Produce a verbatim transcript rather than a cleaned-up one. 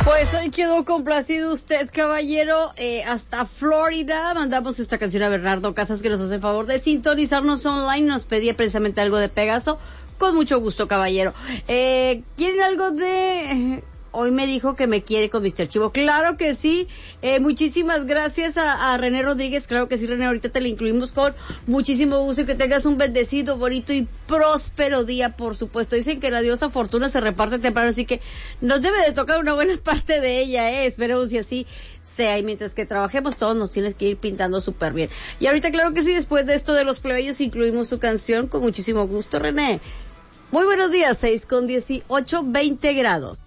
Pues hoy quedó complacido usted, caballero, eh, hasta Florida. Mandamos esta canción a Bernardo Casas, que nos hace el favor de sintonizarnos online. Nos pedía precisamente algo de Pegaso. Con mucho gusto, caballero. Eh, ¿quieren algo de...? Hoy me dijo que me quiere con mister Chivo. Claro que sí. Eh, muchísimas gracias a, a René Rodríguez. Claro que sí, René. Ahorita te la incluimos con muchísimo gusto y que tengas un bendecido, bonito y próspero día, por supuesto. Dicen que la diosa Fortuna se reparte temprano, así que nos debe de tocar una buena parte de ella, ¿eh? Esperemos y así sea. Y mientras que trabajemos, todos nos tienes que ir pintando súper bien. Y ahorita, claro que sí, después de esto de los plebeyos, incluimos tu canción con muchísimo gusto, René. Muy buenos días, seis con dieciocho, veinte grados.